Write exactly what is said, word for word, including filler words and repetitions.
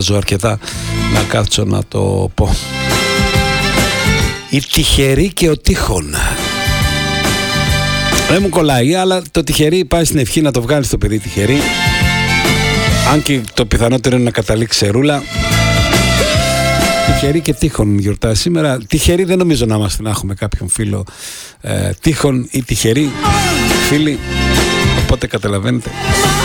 ζω αρκετά να κάτσω να το πω. Η τυχερή και ο τείχον. Δεν μου κολλάει, αλλά το τυχερή πάει στην ευχή να το βγάλει στο παιδί τυχερή. Αν και το πιθανότερο είναι να καταλήξει σε ρούλα. Τυχερή και τείχον γιορτά σήμερα. Τυχερή δεν νομίζω να είμαστε, να έχουμε κάποιον φίλο ε, τείχον ή τυχερή φίλοι. Οπότε καταλαβαίνετε.